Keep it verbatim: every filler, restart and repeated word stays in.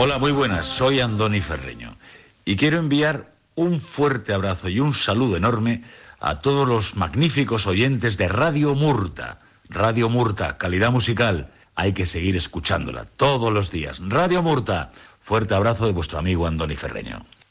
Hola, muy buenas, soy Andoni Ferreño y quiero enviar un fuerte abrazo y un saludo enorme a todos los magníficos oyentes de Radio Murta. Radio Murta, calidad musical, hay que seguir escuchándola todos los días. Radio Murta, fuerte abrazo de vuestro amigo Andoni Ferreño.